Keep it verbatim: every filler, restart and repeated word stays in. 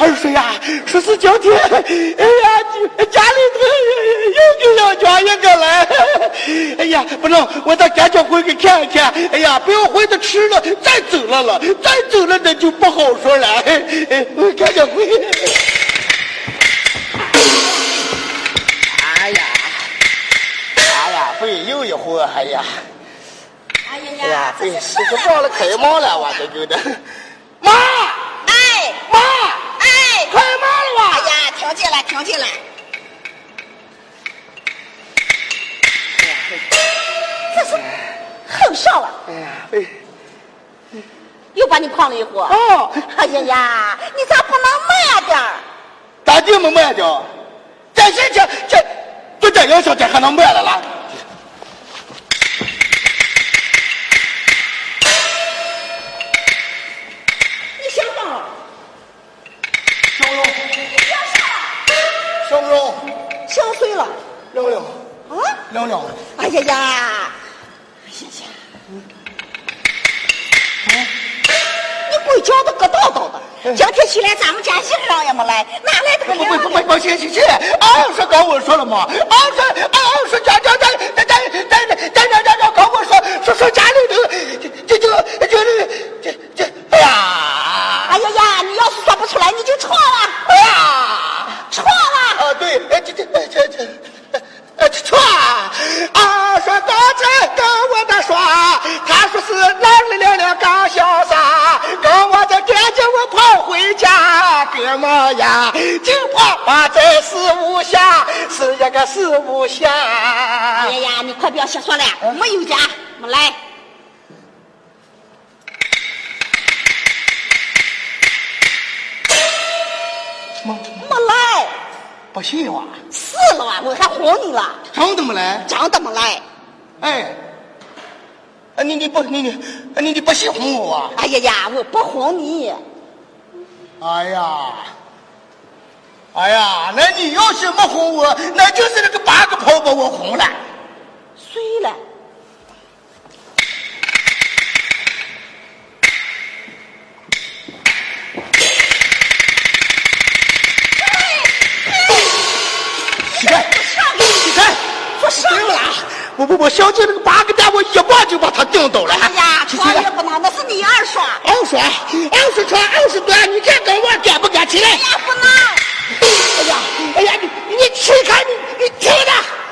二叔呀，说是今天，哎呀，家里头有个要叫一个来，哎呀，不能，我到家教会去看看，哎呀，不要回头迟了，再走了了，再走了那就不好说了，哎，我家教会。哎呀，哎呀，费又一会儿，哎呀， 哎呀哎呀，费，这是忘了开门了，我这就的，妈。 哎， 妈， 哎， 开门了吧？ 哎呀，听见了，听见了。这是很少了。 哎呀，哎， 又把你胖了一回。 哦， 哎呀呀，你咋不能慢点儿？ 咋地没慢着？这这这这，就这样小天还能慢了啦？ 你想到了？ 小荣， 要啥？ 小荣， 想碎了。 亮亮， 啊？ 亮亮， 哎呀呀！哎呀呀！ 嗯， 你鬼叫的咯叨叨的。今天起来咱们家一个人也没来，哪来的个不亮不不不不，行行行，俺说跟我说了嘛，俺说俺说家家家家家家家家家家跟我说说说家里头这这这这这这，哎呀， 哎呀呀！你要是说不出来，你就错了。 哎呀， 错了。 啊对，哎这这这这。呃，错！啊，说刚才跟我的说，他说是来了亮亮刚潇洒，跟我这赶紧我跑回家，哥们呀，就怕我在四无下，是一个四无下。 哎呀呀，你快不要瞎说了，没有家，没来。 没没来。 不信我？ 是了啊，我还哄你了。 真的没来？ 真的没来。 哎，啊你你不你你你你不喜欢我啊？ 哎呀呀，我不哄你。 哎呀，哎呀，那你要是没哄我，那就是那个八个炮把我哄了。 碎了。 起开！起开！ 说什么了？ 我我我小姐那个八个蛋，我一把就把他顶倒了。 哎呀，穿也不能，那是你二耍。 二耍，二十穿，二十短，你看跟我敢不敢起来？ 哎呀，不能。 哎呀，哎呀，你你起开，你你起来！